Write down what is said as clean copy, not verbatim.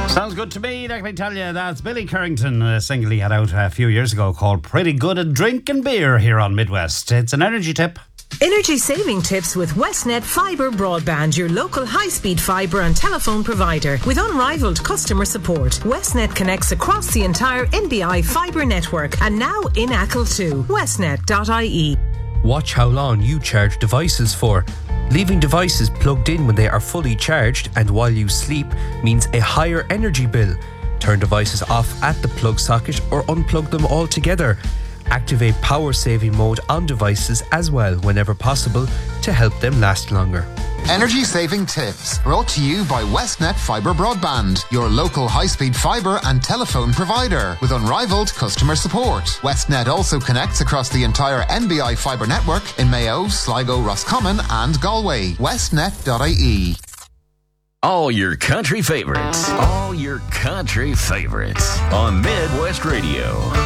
Sounds good to me. Let me tell you, that's Billy Currington, a single he had out a few years ago called Pretty Good at Drinking Beer here on Midwest. It's an energy tip. Energy saving tips with Westnet Fibre Broadband, your local high-speed fibre and telephone provider. With unrivaled customer support, Westnet connects across the entire NBI fibre network and now in Achill too. Westnet.ie. Watch how long you charge devices for. Leaving devices plugged in when they are fully charged and while you sleep means a higher energy bill. Turn devices off at the plug socket or unplug them altogether. Activate power saving mode on devices as well whenever possible to help them last longer. Energy saving tips brought to you by Westnet Fibre Broadband, your local high-speed fibre and telephone provider with unrivaled customer support. Westnet also connects across the entire NBI fibre network in Mayo, Sligo, Roscommon and Galway. Westnet.ie. All your country favorites. All your country favorites on Midwest Radio.